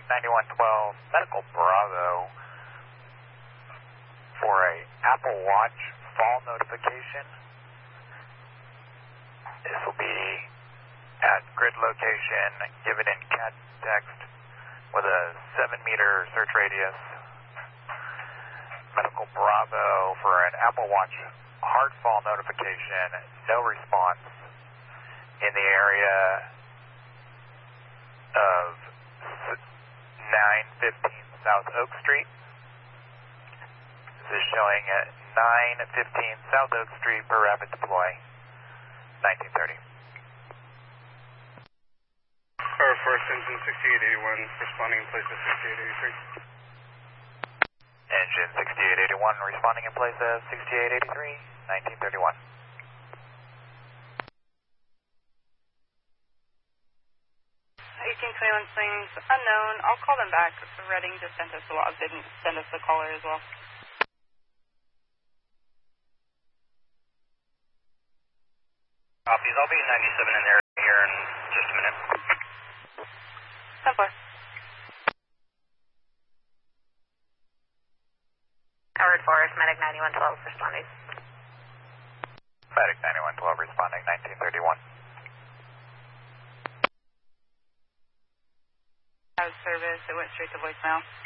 9112, Medical Bravo, for a Apple Watch fall notification. This will be at grid location, given in CAT text, with a 7-meter search radius. Medical Bravo for an Apple Watch hard fall notification, no response in the area of 915 South Oak Street. This is showing at 915 South Oak Street per rapid deploy, 1930. Air Force Engine 6881 responding in place of 6883. Engine 6881 responding in place of 6883, 1931. 1821 swings unknown. I'll call them back. Reading just sent us the log, didn't send us the caller as well. Copies. I'll be 97 in there here in just a minute. 10-4. Howard Forest, Medic 9112 responding. Medic 9112 responding, 1931. Out of service, it went straight to voicemail.